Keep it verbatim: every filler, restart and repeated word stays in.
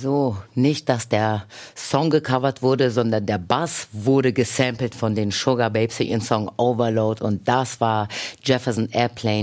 So, nicht, dass der Song gecovert wurde, sondern der Bass wurde gesampelt von den Sugar Babes für ihren Song Overload und das war Jefferson Airplane.